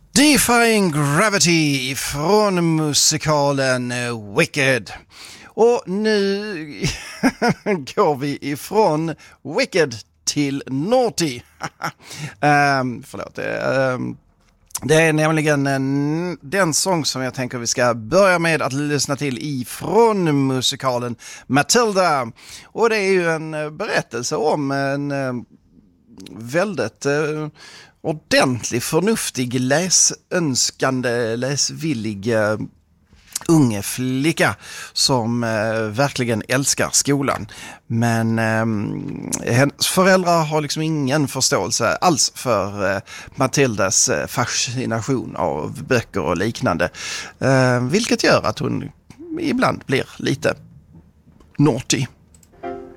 Defying Gravity från musikalen Wicked. Och nu går vi ifrån Wicked till Naughty. Förlåt. Det är nämligen den sång som jag tänker vi ska börja med att lyssna till ifrån musikalen Matilda. Och det är ju en berättelse om en väldigt ordentlig, förnuftig, läsönskande, läsvillig unge flicka som verkligen älskar skolan. Men hennes föräldrar har liksom ingen förståelse alls för Matildas fascination av böcker och liknande. Vilket gör att hon ibland blir lite naughty.